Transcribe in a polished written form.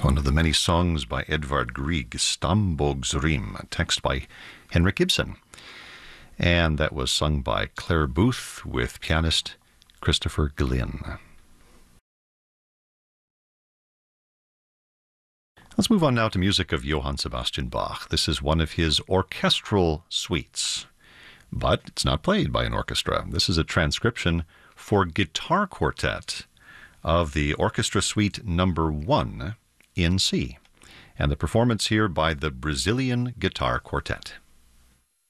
one of the many songs by Edvard Grieg, Stambogsrim, a text by Henrik Ibsen. And that was sung by Claire Booth with pianist Christopher Glynn. Let's move on now to music of Johann Sebastian Bach. This is one of his orchestral suites, but it's not played by an orchestra. This is a transcription for guitar quartet of the Orchestra Suite Number 1 in C, and the performance here by the Brazilian Guitar Quartet.